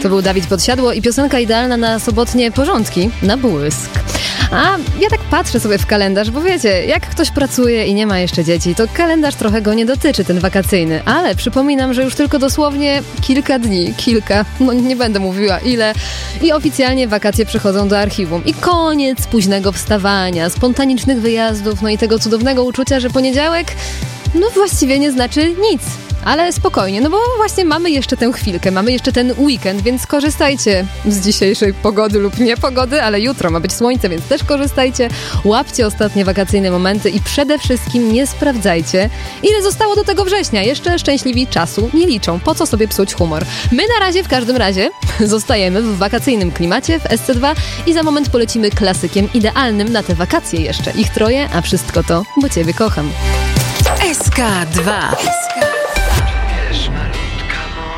To był Dawid Podsiadło i piosenka idealna na sobotnie porządki, na błysk. A ja tak patrzę sobie w kalendarz, bo wiecie, jak ktoś pracuje i nie ma jeszcze dzieci, to kalendarz trochę go nie dotyczy, ten wakacyjny. Ale przypominam, że już tylko dosłownie kilka dni, no nie będę mówiła ile, i oficjalnie wakacje przychodzą do archiwum. I koniec późnego wstawania, spontanicznych wyjazdów, no i tego cudownego uczucia, że poniedziałek, no właściwie nie znaczy nic. Ale spokojnie, no bo właśnie mamy jeszcze tę chwilkę, mamy jeszcze ten weekend, więc korzystajcie z dzisiejszej pogody lub niepogody, ale jutro ma być słońce, więc też korzystajcie, łapcie ostatnie wakacyjne momenty i przede wszystkim nie sprawdzajcie, ile zostało do tego września. Jeszcze szczęśliwi czasu nie liczą, po co sobie psuć humor. My na razie w każdym razie zostajemy w wakacyjnym klimacie w SC2 i za moment polecimy klasykiem idealnym na te wakacje jeszcze. Ich troje, a wszystko to, bo Ciebie kocham. SK2.